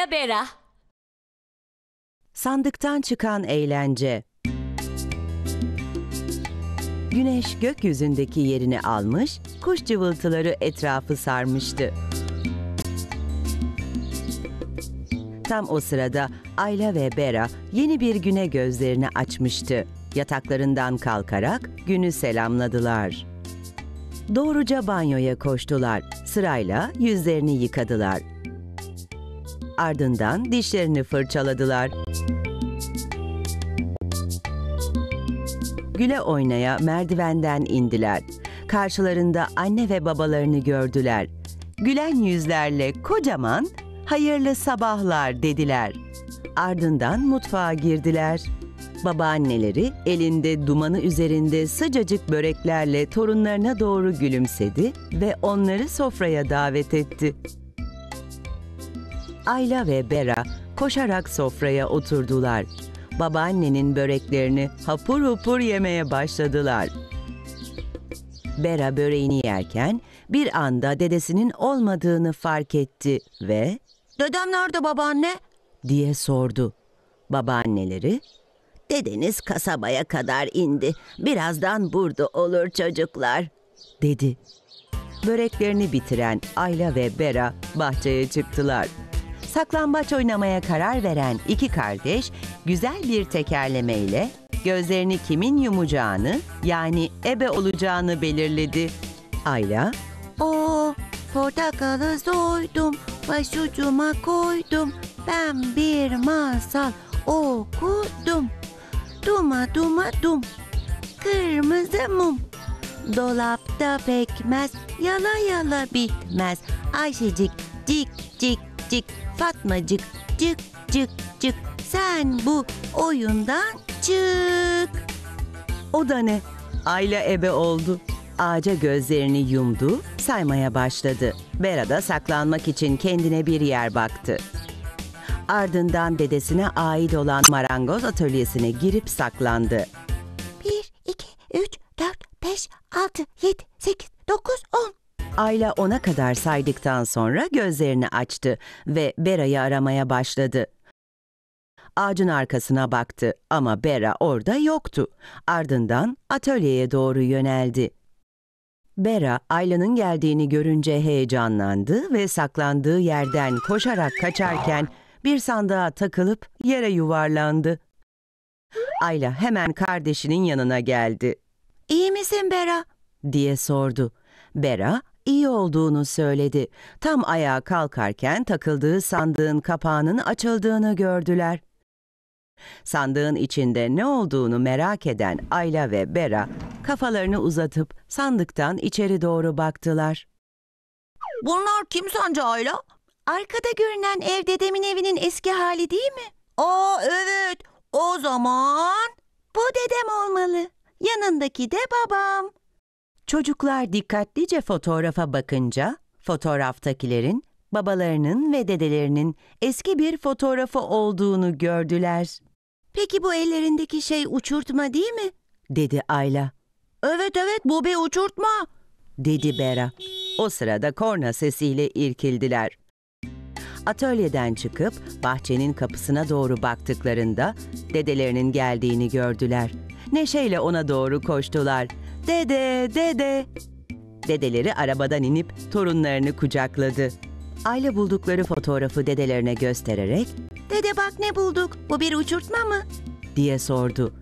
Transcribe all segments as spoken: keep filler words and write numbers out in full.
Ayla Bera. Sandıktan çıkan eğlence. Güneş gökyüzündeki yerini almış, kuş cıvıltıları etrafı sarmıştı. Tam o sırada Ayla ve Bera yeni bir güne gözlerini açmıştı. Yataklarından kalkarak günü selamladılar. Doğruca banyoya koştular. Sırayla yüzlerini yıkadılar. Ardından dişlerini fırçaladılar. Güle oynaya merdivenden indiler. Karşılarında anne ve babalarını gördüler. Gülen yüzlerle kocaman "Hayırlı sabahlar" dediler. Ardından mutfağa girdiler. Babaanneleri elinde dumanı üzerinde sıcacık böreklerle torunlarına doğru gülümsedi ve onları sofraya davet etti. Ayla ve Bera koşarak sofraya oturdular. Babaannenin böreklerini hapur hapur yemeye başladılar. Bera böreğini yerken bir anda dedesinin olmadığını fark etti ve "Dedem nerede babaanne?" diye sordu. Babaanneleri, "Dedeniz kasabaya kadar indi. Birazdan burada olur çocuklar," dedi. Böreklerini bitiren Ayla ve Bera bahçeye çıktılar. Saklambaç oynamaya karar veren iki kardeş güzel bir tekerlemeyle gözlerini kimin yumacağını, yani ebe olacağını belirledi. Ayla, "O portakalı soydum, başucuma koydum, ben bir masal okudum. Duma duma dum, kırmızı mum, dolapta pekmez, yala yala bitmez. Ayşecik cik cik cik, Fatmacık cık cık cık, sen bu oyundan çık." O da ne? Ayla ebe oldu. Ağaca gözlerini yumdu, saymaya başladı. Bera da saklanmak için kendine bir yer baktı. Ardından dedesine ait olan marangoz atölyesine girip saklandı. Bir, iki, üç, dört, beş, altı, yedi, sekiz, dokuz, on. Ayla ona kadar saydıktan sonra gözlerini açtı ve Bera'yı aramaya başladı. Ağacın arkasına baktı ama Bera orada yoktu. Ardından atölyeye doğru yöneldi. Bera, Ayla'nın geldiğini görünce heyecanlandı ve saklandığı yerden koşarak kaçarken bir sandığa takılıp yere yuvarlandı. Ayla hemen kardeşinin yanına geldi. "İyi misin Bera?" diye sordu. Bera, iyi olduğunu söyledi. Tam ayağa kalkarken takıldığı sandığın kapağının açıldığını gördüler. Sandığın içinde ne olduğunu merak eden Ayla ve Bera kafalarını uzatıp sandıktan içeri doğru baktılar. "Bunlar kim sence Ayla?" "Arkada görünen ev dedemin evinin eski hali değil mi?" "Aa evet, o zaman bu dedem olmalı. Yanındaki de babam." Çocuklar dikkatlice fotoğrafa bakınca fotoğraftakilerin babalarının ve dedelerinin eski bir fotoğrafı olduğunu gördüler. "Peki bu ellerindeki şey uçurtma değil mi?" dedi Ayla. "Evet evet, bu bir uçurtma," dedi Bera. O sırada korna sesiyle irkildiler. Atölyeden çıkıp bahçenin kapısına doğru baktıklarında dedelerinin geldiğini gördüler. Neşeyle ona doğru koştular. "Dede, dede!" Dedeleri arabadan inip torunlarını kucakladı. Ayla buldukları fotoğrafı dedelerine göstererek "Dede bak ne bulduk, bu bir uçurtma mı?" diye sordu.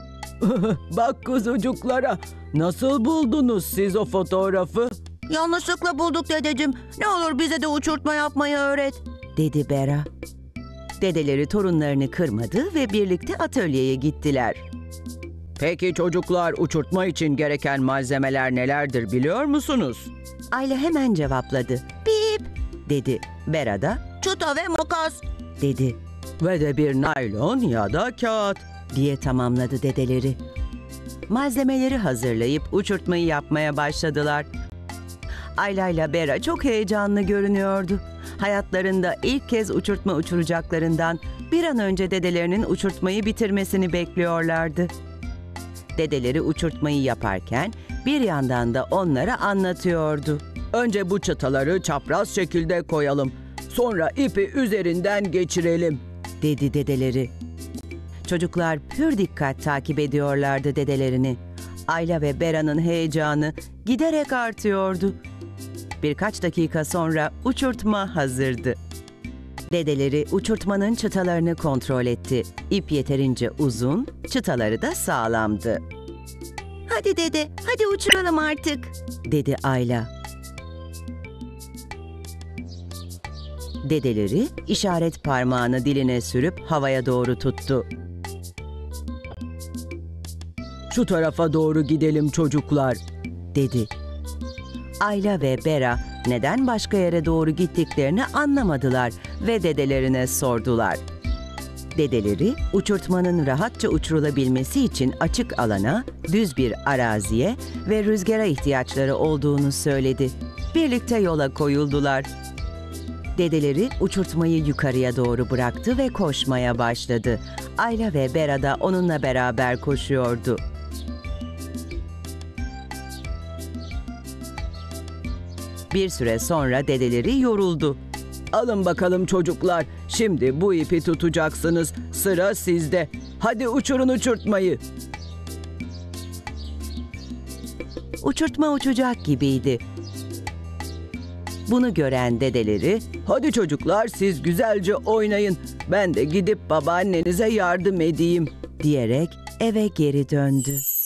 "Bak kuzucuklara, nasıl buldunuz siz o fotoğrafı?" "Yanlışlıkla bulduk dedeciğim, ne olur bize de uçurtma yapmayı öğret," dedi Bera. Dedeleri torunlarını kırmadı ve birlikte atölyeye gittiler. "Peki çocuklar, uçurtma için gereken malzemeler nelerdir biliyor musunuz?" Ayla hemen cevapladı. "Bip," dedi. Bera da "Çıta ve makas," dedi. "Ve de bir naylon ya da kağıt," diye tamamladı dedeleri. Malzemeleri hazırlayıp uçurtmayı yapmaya başladılar. Ayla ile Bera çok heyecanlı görünüyordu. Hayatlarında ilk kez uçurtma uçuracaklarından bir an önce dedelerinin uçurtmayı bitirmesini bekliyorlardı. Dedeleri uçurtmayı yaparken bir yandan da onlara anlatıyordu. "Önce bu çıtaları çapraz şekilde koyalım. Sonra ipi üzerinden geçirelim, dedi dedeleri. Çocuklar pür dikkat takip ediyorlardı dedelerini. Ayla ve Bera'nın heyecanı giderek artıyordu. Birkaç dakika sonra uçurtma hazırdı. Dedeleri uçurtmanın çıtalarını kontrol etti. İp yeterince uzun, çıtaları da sağlamdı, Hadi dede, hadi uçuralım artık. dedi Ayla. Dedeleri işaret parmağını diline sürüp havaya doğru tuttu. şu tarafa doğru gidelim çocuklar, dedi. Ayla ve Bera neden başka yere doğru gittiklerini anlamadılar ve dedelerine sordular. Dedeleri uçurtmanın rahatça uçurulabilmesi için açık alana, düz bir araziye ve rüzgara ihtiyaçları olduğunu söyledi. Birlikte yola koyuldular. Dedeleri uçurtmayı yukarıya doğru bıraktı ve koşmaya başladı. Ayla ve Bera da onunla beraber koşuyordu. Bir süre sonra dedeleri yoruldu. alın bakalım çocuklar, şimdi bu ipi tutacaksınız, sıra sizde, hadi uçurun uçurtmayı. Uçurtma uçacak gibiydi. Bunu gören dedeleri, Hadi çocuklar, siz güzelce oynayın, ben de gidip babaannenize yardım edeyim, diyerek eve geri döndü.